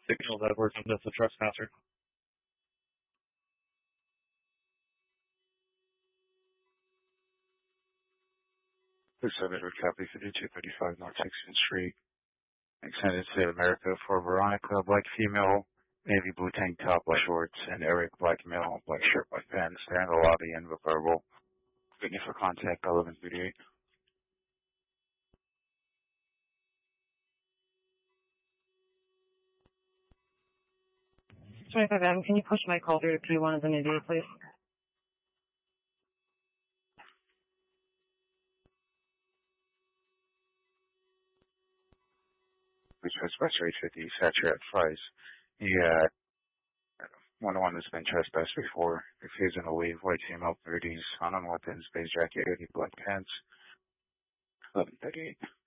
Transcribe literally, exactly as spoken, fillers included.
Signals Edwards, and that's a trespasser. This is Edward copy fifty-two thirty-five North sixteenth Street. Extended State of America for Veronica, black female, navy blue tank top, black shorts, and Eric, black male, black shirt, black pants. They're in the lobby and verbal. Waiting for contact, eleven thirty-eight. twenty-five M, can you push my call through to P one as an idiot, please? Which was West eight fifty, Saturate Fries. Yeah, one one has been trespassed before. If he's gonna leave, white female thirties, on weapons, beige jacket, hoodie, black pants. eleven thirty-eight.